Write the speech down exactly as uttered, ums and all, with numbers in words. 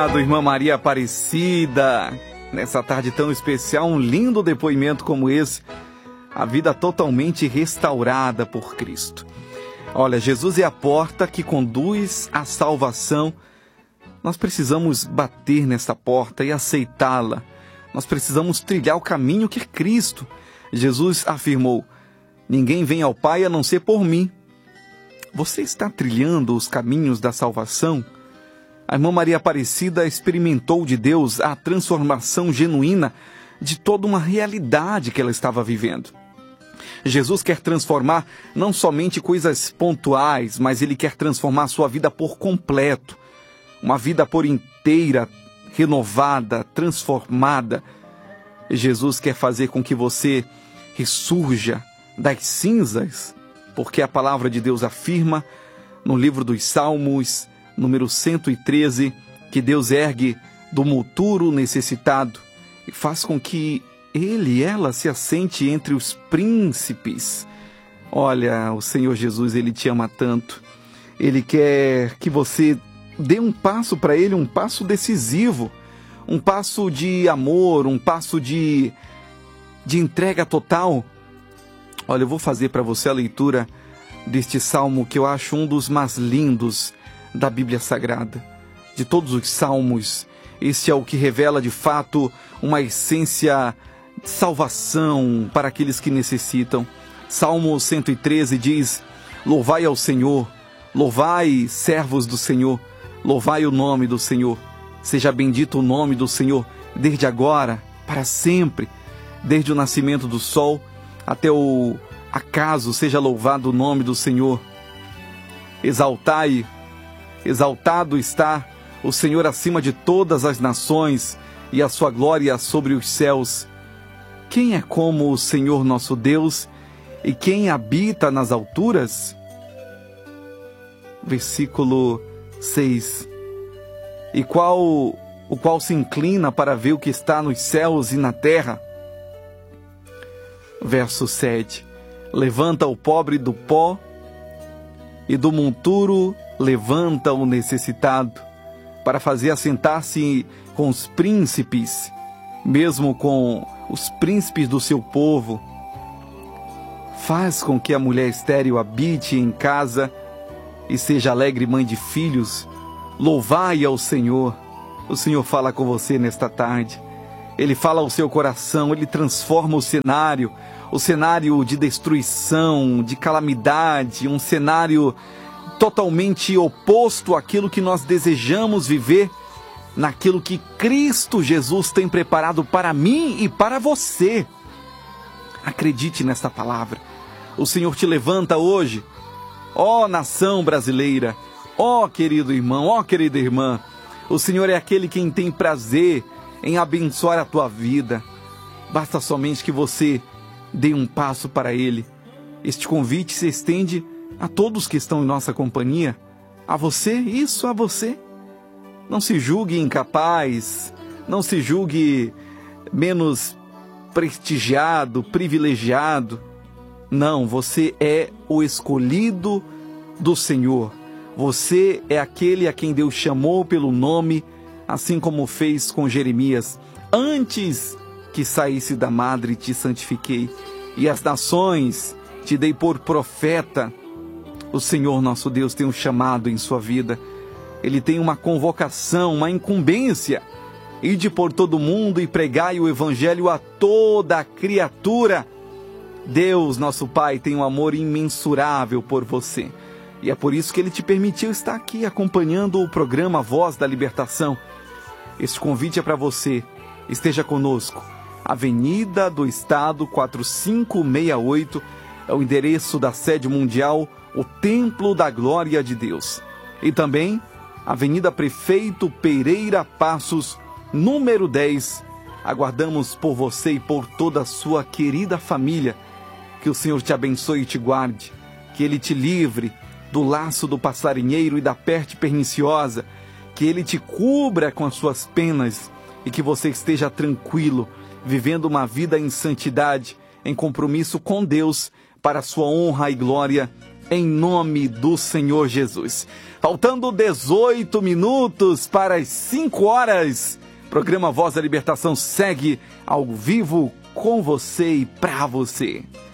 Do irmã Maria Aparecida, nessa tarde tão especial, um lindo depoimento como esse, a vida totalmente restaurada por Cristo. Olha, Jesus é a porta que conduz à salvação. Nós precisamos bater nessa porta e aceitá-la. Nós precisamos trilhar o caminho que é Cristo. Jesus afirmou: ninguém vem ao Pai a não ser por mim. Você está trilhando os caminhos da salvação? A irmã Maria Aparecida experimentou de Deus a transformação genuína de toda uma realidade que ela estava vivendo. Jesus quer transformar não somente coisas pontuais, mas Ele quer transformar a sua vida por completo. Uma vida por inteira, renovada, transformada. Jesus quer fazer com que você ressurja das cinzas, porque a palavra de Deus afirma no livro dos Salmos, número cento e treze, que Deus ergue do monturo necessitado e faz com que ele e ela se assente entre os príncipes. Olha, o Senhor Jesus, Ele te ama tanto. Ele quer que você dê um passo para Ele, um passo decisivo, um passo de amor, um passo de, de entrega total. Olha, eu vou fazer para você a leitura deste salmo que eu acho um dos mais lindos da Bíblia Sagrada. De todos os salmos, esse é o que revela de fato uma essência de salvação para aqueles que necessitam. Salmo cento e treze diz: louvai ao Senhor, louvai, servos do Senhor, louvai o nome do Senhor. Seja bendito o nome do Senhor, desde agora, para sempre, desde o nascimento do sol até o acaso, seja louvado o nome do Senhor. Exaltai, exaltado está o Senhor acima de todas as nações, e a sua glória sobre os céus. Quem é como o Senhor nosso Deus, e quem habita nas alturas? Versículo seis. E qual o qual se inclina para ver o que está nos céus e na terra? Verso sete. Levanta o pobre do pó, e do monturo levanta o necessitado, para fazer assentar-se com os príncipes, mesmo com os príncipes do seu povo. Faz com que a mulher estéril habite em casa e seja alegre mãe de filhos. Louvai ao Senhor. O Senhor fala com você nesta tarde. Ele fala ao seu coração, Ele transforma o cenário, o cenário de destruição, de calamidade, um cenário totalmente oposto àquilo que nós desejamos viver, naquilo que Cristo Jesus tem preparado para mim e para você. Acredite nesta palavra. O Senhor te levanta hoje, ó nação brasileira, ó querido irmão, ó querida irmã. O Senhor é aquele quem tem prazer em abençoar a tua vida. Basta somente que você dê um passo para Ele. Este convite se estende a todos que estão em nossa companhia. A você, isso, a você. Não se julgue incapaz, não se julgue menos prestigiado, privilegiado. Não, você é o escolhido do Senhor. Você é aquele a quem Deus chamou pelo nome, assim como fez com Jeremias. Antes que saísse da madre te santifiquei, e as nações te dei por profeta. O Senhor nosso Deus tem um chamado em sua vida. Ele tem uma convocação, uma incumbência. Ide por todo mundo e pregai o evangelho a toda a criatura. Deus, nosso Pai, tem um amor imensurável por você. E é por isso que Ele te permitiu estar aqui acompanhando o programa Voz da Libertação. Este convite é para você. Esteja conosco. Avenida do Estado quatro cinco seis oito é o endereço da sede mundial, o Templo da Glória de Deus. E também Avenida Prefeito Pereira Passos, número dez. Aguardamos por você e por toda a sua querida família. Que o Senhor te abençoe e te guarde. Que Ele te livre do laço do passarinheiro e da peste perniciosa. Que Ele te cubra com as suas penas e que você esteja tranquilo, vivendo uma vida em santidade, em compromisso com Deus, para a sua honra e glória, em nome do Senhor Jesus. Faltando dezoito minutos para as cinco horas, programa Voz da Libertação segue ao vivo com você e para você.